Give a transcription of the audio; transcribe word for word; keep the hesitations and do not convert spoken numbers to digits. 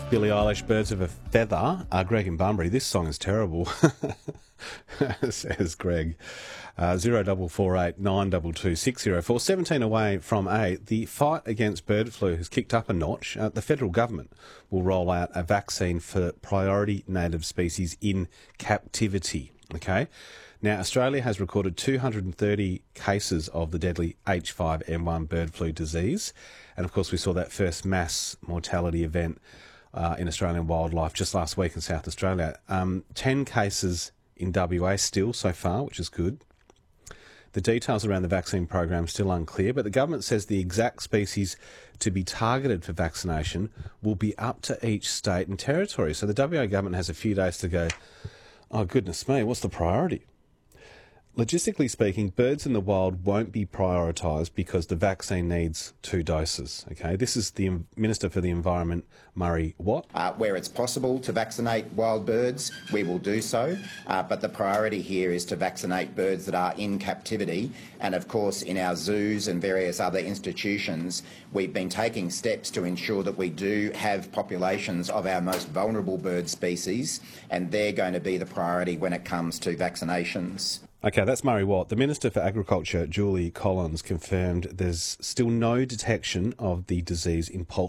Billie Eilish, Birds of a Feather. Uh, Greg in Bunbury, this song is terrible, says Greg. Uh, zero double four eight nine double two six zero four. seventeen away from eight. The fight against bird flu has kicked up a notch. Uh, the federal government will roll out a vaccine for priority native species in captivity. Okay. Now, Australia has recorded two hundred thirty cases of the deadly H five N one bird flu disease. And, of course, we saw that first mass mortality event uh, in Australian wildlife just last week in South Australia. Um, ten cases in W A still so far, which is good. The details around the vaccine program are still unclear, but the government says the exact species to be targeted for vaccination will be up to each state and territory. So the W A government has a few days to go, oh, goodness me, what's the priority? Logistically speaking, birds in the wild won't be prioritised because the vaccine needs two doses. Okay, this is the Minister for the Environment, Murray Watt. Uh, where it's possible to vaccinate wild birds, we will do so. Uh, but the priority here is to vaccinate birds that are in captivity. And of course, in our zoos and various other institutions, we've been taking steps to ensure that we do have populations of our most vulnerable bird species, and they're going to be the priority when it comes to vaccinations. Okay, that's Murray Watt. The Minister for Agriculture, Julie Collins, confirmed there's still no detection of the disease in poultry